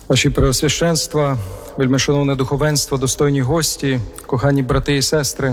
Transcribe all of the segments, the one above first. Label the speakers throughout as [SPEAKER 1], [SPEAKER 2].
[SPEAKER 1] Ваші преосвященства, вельмишановне духовенство, достойні гості, кохані брати і сестри.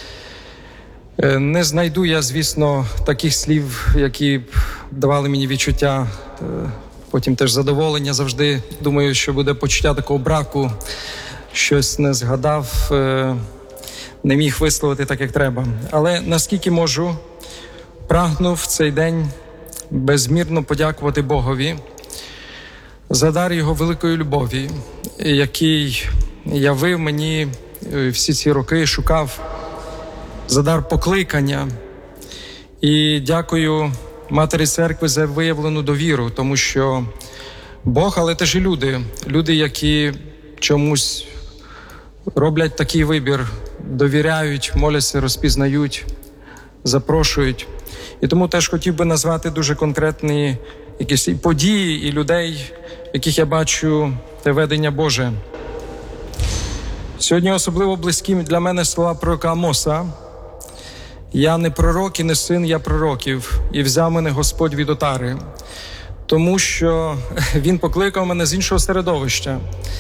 [SPEAKER 1] Не знайду я, звісно, таких слів, які б давали мені відчуття, потім теж задоволення. Завжди думаю, що буде почуття такого браку, щось не згадав, не міг висловити так, як треба. Але наскільки можу, прагнув в цей день безмірно подякувати Богові за дар Його великої любові, який явив мені всі ці роки, шукав, за дар покликання. І дякую Матері Церкви за виявлену довіру, тому що Бог, але теж і люди, які чомусь роблять такий вибір, довіряють, моляться, розпізнають, запрошують. І тому теж хотів би назвати дуже конкретні якісь події і людей, в яких я бачу те ведення Боже. Сьогодні особливо близькі для мене слова пророка Амоса. «Я не пророк і не син, я пророків, і взяв мене Господь від отари». Тому що Він покликав мене з іншого середовища.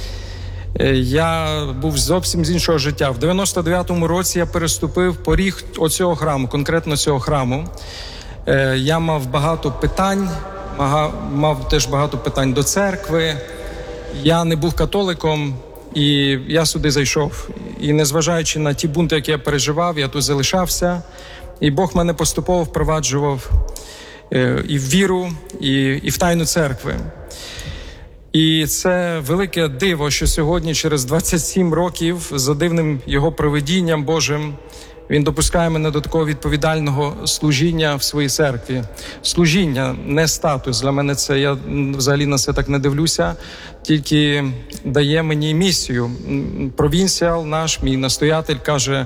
[SPEAKER 1] Я був зовсім з іншого життя. В 99-му році я переступив поріг оцього храму, конкретно цього храму. Я мав багато питань, мав теж багато питань до церкви. Я не був католиком, і я сюди зайшов. І незважаючи на ті бунти, які я переживав, я тут залишався. І Бог мене поступово впроваджував і в віру, і в тайну церкви. І це велике диво, що сьогодні, через 27 років, за дивним Його провидінням Божим, Він допускає мене до такого відповідального служіння в своїй церкві. Служіння, не статус. Для мене це, я взагалі на це так не дивлюся, тільки дає мені місію. Провінціал наш, мій настоятель, каже,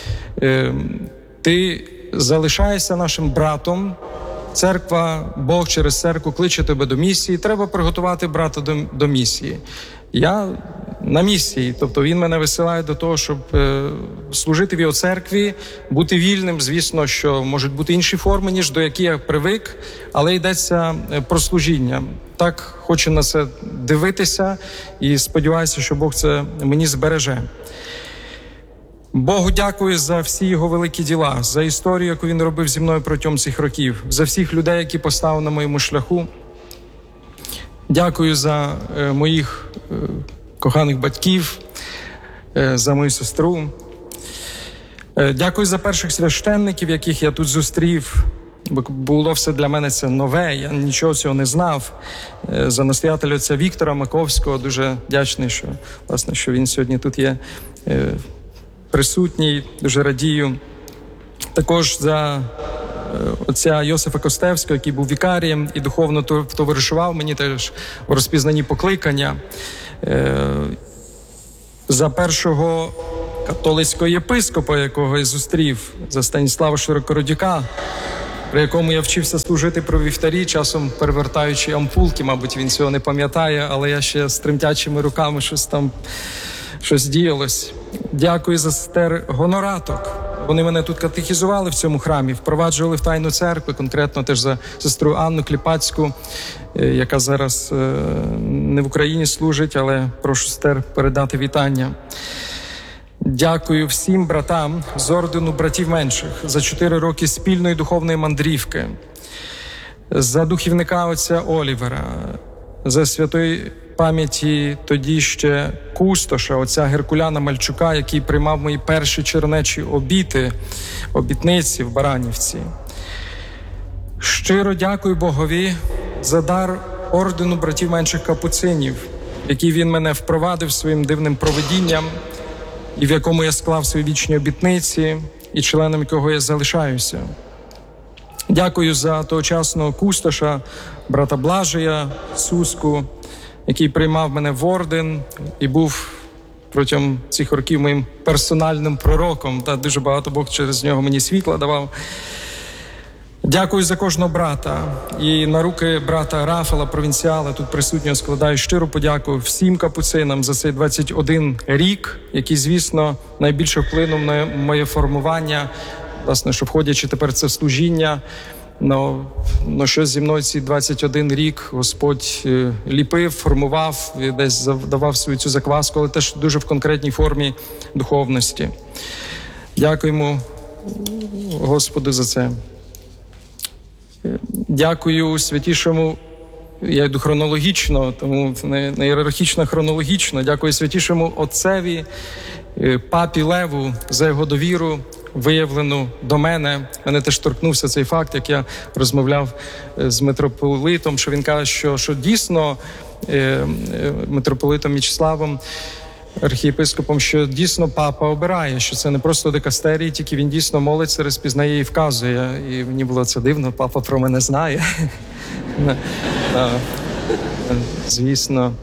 [SPEAKER 1] ти залишаєшся нашим братом, церква, Бог через церкву кличе тебе до місії, треба приготувати брата до місії. Я на місії, тобто він мене висилає до того, щоб служити в його церкві, бути вільним. Звісно, що можуть бути інші форми, ніж до яких я привик, але йдеться про служіння. Так хочу на це дивитися і сподіваюся, що Бог це мені збереже. Богу дякую за всі Його великі діла, за історію, яку Він робив зі мною протягом цих років, за всіх людей, які поставив на моєму шляху. Дякую за моїх коханих батьків, за мою сестру. Дякую за перших священників, яких я тут зустрів. Було все для мене це нове, я нічого цього не знав. За настоятеля отця Віктора Маковського дуже вдячний, що він сьогодні тут є присутній, дуже радію. Також за отця Йосифа Костевського, який був вікарієм і духовно товаришував мені теж в розпізнанні покликання. За першого католицького єпископа, якого я зустрів, за Станіслава Широкородюка, при якому я вчився служити при вівтарі, часом перевертаючи ампулки, мабуть, він цього не пам'ятає, але я ще з тремтячими руками щось діялось. Дякую за сестер гонораток. Вони мене тут катехізували в цьому храмі, впроваджували в тайну церкву, конкретно теж за сестру Анну Кліпацьку, яка зараз не в Україні служить, але прошу сестер передати вітання. Дякую всім братам з ордену братів менших за 4 роки спільної духовної мандрівки, за духівника отця Олівера, за святої пам'яті тоді ще кустоша, отця Геркуляна Мальчука, який приймав мої перші чернечі обітниці в Баранівці. Щиро дякую Богові за дар ордену братів менших капуцинів, який він мене впровадив своїм дивним провидінням, і в якому я склав свої вічні обітниці, і членом якого я залишаюся. Дякую за тогочасного кустоша, брата Блажія Суску, який приймав мене в орден і був протягом цих років моїм персональним пророком. Та дуже багато Бог через нього мені світла давав. Дякую за кожного брата. І на руки брата Рафала, провінціала, тут присутнього, складаю щиру подяку всім капуцинам за цей 21 рік, який, звісно, найбільше вплинув на моє формування, власне, що входячи тепер це служіння, Но що зі мною ці 21 рік Господь ліпив, формував, десь давав свою цю закваску, але теж дуже в конкретній формі духовності. Дякуємо Господу за це. Дякую Святішому, я йду хронологічно, тому не ієрархічно, хронологічно. Дякую Святішому Отцеві, папі Леву за його довіру, виявлену до мене. Мене теж торкнувся цей факт, як я розмовляв з митрополитом, що він каже, що дійсно митрополитом Мічеславом, архієпископом, що дійсно папа обирає, що це не просто дикастерій, тільки він дійсно молиться, розпізнає і вказує. І мені було це дивно, папа про мене знає. Звісно.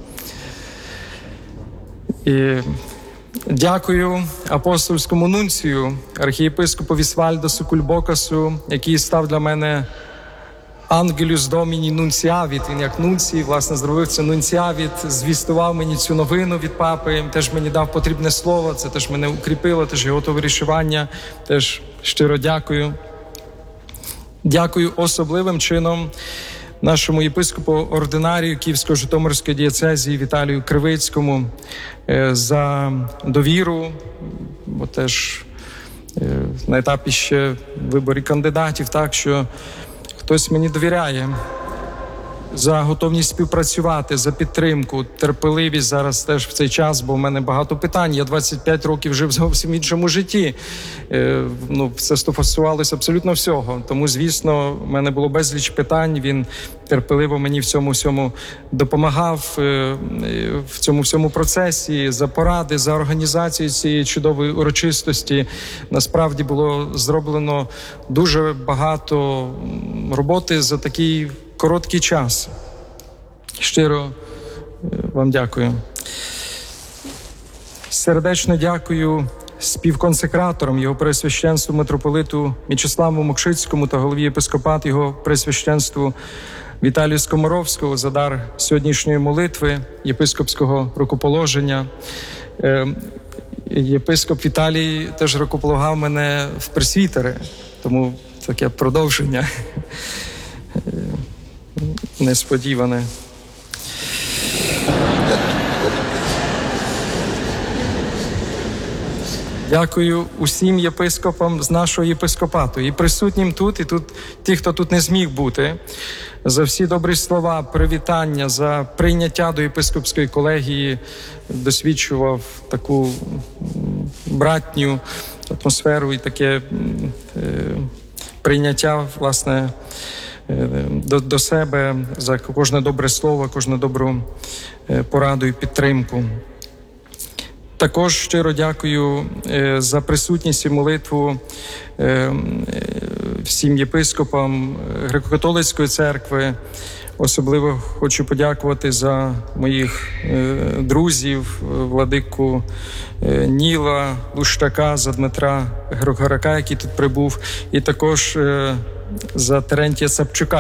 [SPEAKER 1] І дякую апостольському нунцію, архієпископу Вісвальдосу Кульбокасу, який став для мене Ангелюс Доміні Нунціавіт. Він як нунцій, власне, зробив це нунціавіт, звістував мені цю новину від папи, теж мені дав потрібне слово, це теж мене укріпило, теж його товаришування, теж щиро дякую. Дякую особливим чином нашому єпископу-ординарію Київсько-Житомирської дієцезії Віталію Кривицькому за довіру, бо теж на етапі ще виборів кандидатів, так, що хтось мені довіряє, за готовність співпрацювати, за підтримку, терпеливість зараз теж в цей час, бо в мене багато питань. Я 25 років жив зовсім в іншому житті. Це стосувалося абсолютно всього. Тому, звісно, в мене було безліч питань. Він терпеливо мені в цьому всьому допомагав, в цьому всьому процесі, за поради, за організацію цієї чудової урочистості. Насправді було зроблено дуже багато роботи за такий короткий час. Щиро вам дякую. Сердечно дякую співконсекраторам, його Преосвященству митрополиту Мічеславу Мокшицькому та голові єпископату його Преосвященству Віталію Скоморовського за дар сьогоднішньої молитви, єпископського рукоположення. Єпископ Віталій теж рукополагав мене в пресвітери, тому таке продовження несподіване. Дякую усім єпископам з нашого єпископату, і присутнім тут, і тут ті, хто тут не зміг бути, за всі добрі слова, привітання, за прийняття до єпископської колегії, досвідчував таку братню атмосферу і таке прийняття, власне, до себе, за кожне добре слово, кожну добру пораду і підтримку. Також щиро дякую за присутність і молитву всім єпископам Греко-католицької церкви. Особливо хочу подякувати за моїх друзів, владику Ніла Лущака, за Дмитра Григорака, який тут прибув, і також за Терентія Сапчука,